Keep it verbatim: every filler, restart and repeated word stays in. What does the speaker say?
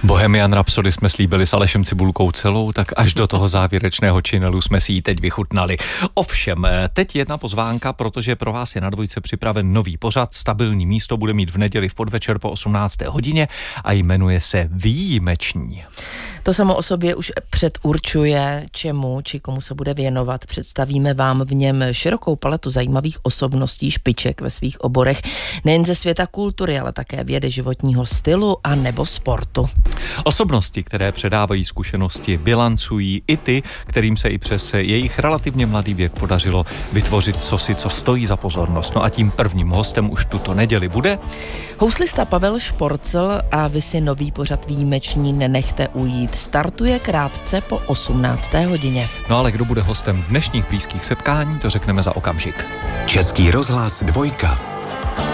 Bohemian Rhapsody jsme slíbili s Alešem Cibulkou celou, tak až do toho závěrečného činelu jsme si ji teď vychutnali. Ovšem, teď jedna pozvánka, protože pro vás je na Dvojce připraven nový pořad. Stabilní místo bude mít v neděli v podvečer po osmnácté hodině a jmenuje se Výjimeční. To samo o sobě už předurčuje, čemu či komu se bude věnovat. Představíme vám v něm širokou paletu zajímavých osobností, špiček ve svých oborech, nejen ze světa kultury, ale také vědy, životního stylu a nebo sportu. Osobnosti, které předávají zkušenosti, bilancují i ty, kterým se i přes jejich relativně mladý věk podařilo vytvořit cosi, co stojí za pozornost. No a tím prvním hostem už tuto neděli bude houslista Pavel Šporcl a vy si nový pořad Výjimeční nenechte ujít. Startuje krátce po osmnácté hodině. No ale kdo bude hostem dnešních blízkých setkání, to řekneme za okamžik. Český rozhlas Dvojka.